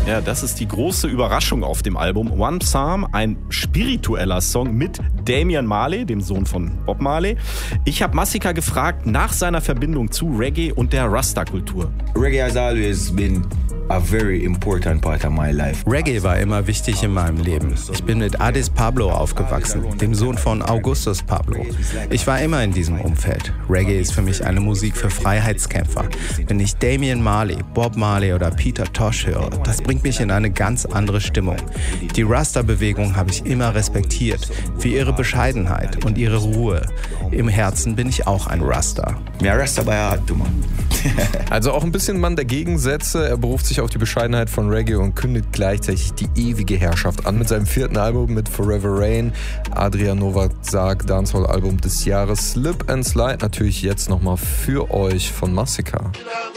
Ja, das ist die große Überraschung auf dem Album. One Psalm, ein spiritueller Song mit Damian Marley, dem Sohn von Bob Marley. Ich habe Masika gefragt nach seiner Verbindung zu Reggae und der Rasta-Kultur. Reggae has always been a very important part of my life. Reggae war immer wichtig in meinem Leben. Ich bin mit Addis Pablo aufgewachsen, dem Sohn von Augustus Pablo. Ich war immer in diesem Umfeld. Reggae ist für mich eine Musik für Freiheitskämpfer. Wenn ich Damian Marley, Bob Marley oder Peter Tosh höre, das bringt mich in eine ganz andere Stimmung. Die Rasta-Bewegung habe ich immer respektiert, für ihre Bescheidenheit und ihre Ruhe. Im Herzen bin ich auch ein Rasta. Also auch ein bisschen Mann der Gegensätze. Er beruft sich auf die Bescheidenheit von Reggae und kündigt gleichzeitig die ewige Herrschaft an mit seinem 4. Album mit Forever Rain. Adrian Novak sagt Dancehall-Album des Jahres. Slip and Slide natürlich jetzt nochmal für euch von Masika.